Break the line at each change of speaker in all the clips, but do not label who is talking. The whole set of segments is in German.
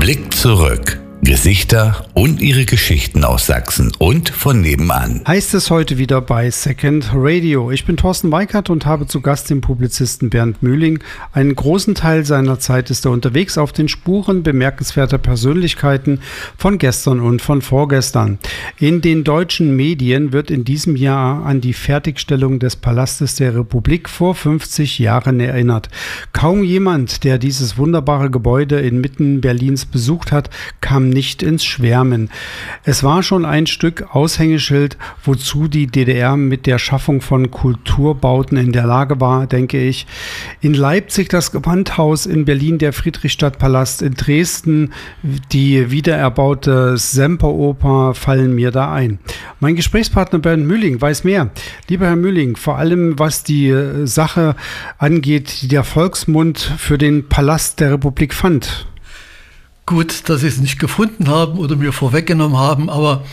Blick zurück. Gesichter und ihre Geschichten aus Sachsen und von nebenan.
Heißt es heute wieder bei Second Radio. Ich bin Thorsten Weikert und habe zu Gast den Publizisten Bernd Mühling. Einen großen Teil seiner Zeit ist er unterwegs auf den Spuren bemerkenswerter Persönlichkeiten von gestern und von vorgestern. In den deutschen Medien wird in diesem Jahr an die Fertigstellung des Palastes der Republik vor 50 Jahren erinnert. Kaum jemand, der dieses wunderbare Gebäude inmitten Berlins besucht hat, kam nicht ins Schwärmen. Es war schon ein Stück Aushängeschild, wozu die DDR mit der Schaffung von Kulturbauten in der Lage war, denke ich. In Leipzig das Gewandhaus, in Berlin der Friedrichstadtpalast, in Dresden die wiedererbaute Semperoper fallen mir da ein. Mein Gesprächspartner Bernd Mühling weiß mehr. Lieber Herr Mühling, vor allem was die Sache angeht, die der Volksmund für den Palast der Republik fand.
Gut, dass Sie es nicht gefunden haben oder mir vorweggenommen haben, aber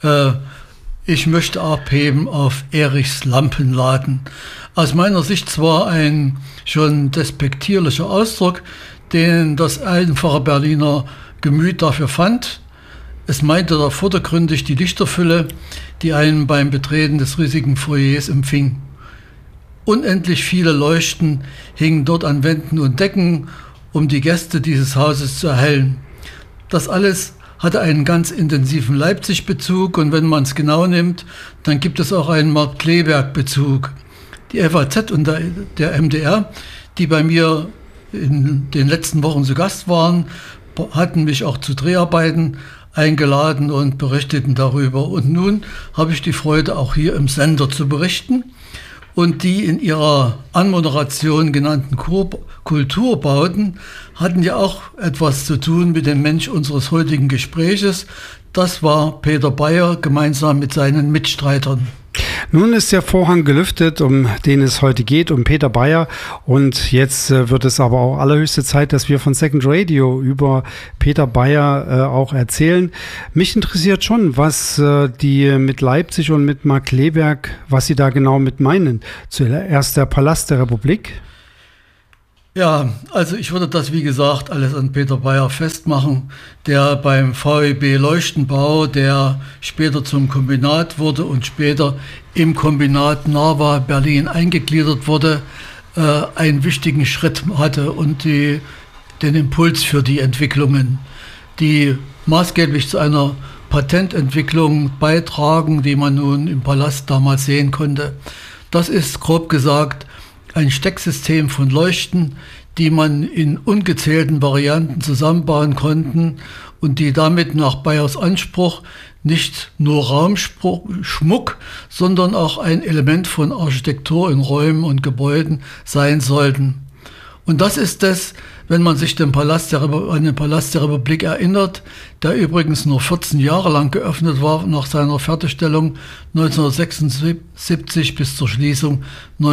ich möchte abheben auf Erichs Lampenladen. Aus meiner Sicht zwar ein schon despektierlicher Ausdruck, den das einfache Berliner Gemüt dafür fand. Es meinte da vordergründig die Lichterfülle, die einen beim Betreten des riesigen Foyers empfing. Unendlich viele Leuchten hingen dort an Wänden und Decken, um die Gäste dieses Hauses zu erhellen. Das alles hatte einen ganz intensiven Leipzig-Bezug und wenn man es genau nimmt, dann gibt es auch einen Markt-Kleeberg-Bezug. Die FAZ und der MDR, die bei mir in den letzten Wochen zu Gast waren, hatten mich auch zu Dreharbeiten eingeladen und berichteten darüber. Und nun habe ich die Freude, auch hier im Sender zu berichten. Und die in ihrer Anmoderation genannten Kulturbauten hatten ja auch etwas zu tun mit dem Mensch unseres heutigen Gespräches. Das war Peter Beyer gemeinsam mit seinen Mitstreitern.
Nun ist der Vorhang gelüftet, um den es heute geht, um Peter Beyer. Und jetzt wird es aber auch allerhöchste Zeit, dass wir von Second Radio über Peter Beyer auch erzählen. Mich interessiert schon, was die mit Leipzig und mit Markt Kleeberg, was sie da genau mit meinen. Zuerst der Palast der Republik.
Ja, also ich würde das, wie gesagt, alles an Peter Beyer festmachen, der beim VEB Leuchtenbau, der später zum Kombinat wurde und später im Kombinat Narva Berlin eingegliedert wurde, einen wichtigen Schritt hatte und den Impuls für die Entwicklungen, die maßgeblich zu einer Patententwicklung beitragen, die man nun im Palast damals sehen konnte. Das ist grob gesagt ein Stecksystem von Leuchten, die man in ungezählten Varianten zusammenbauen konnten und die damit nach Beyers Anspruch nicht nur Raumschmuck, sondern auch ein Element von Architektur in Räumen und Gebäuden sein sollten. Und das ist es, wenn man sich an den Palast der Republik erinnert, der übrigens nur 14 Jahre lang geöffnet war nach seiner Fertigstellung 1976 bis zur Schließung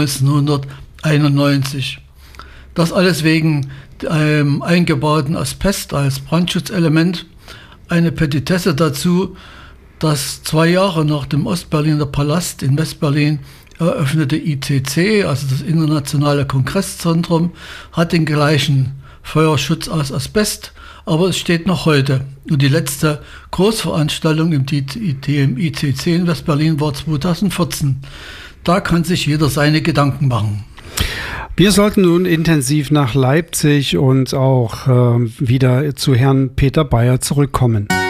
1991. Das alles wegen einem eingebauten Asbest als Brandschutzelement. Eine Petitesse dazu, dass 2 Jahre nach dem Ostberliner Palast in Westberlin eröffnete ICC, also das Internationale Kongresszentrum, hat den gleichen Feuerschutz aus Asbest, aber es steht noch heute. Und die letzte Großveranstaltung im ICC in Westberlin war 2014. Da kann sich jeder seine Gedanken machen.
Wir sollten nun intensiv nach Leipzig und auch wieder zu Herrn Peter Beyer zurückkommen.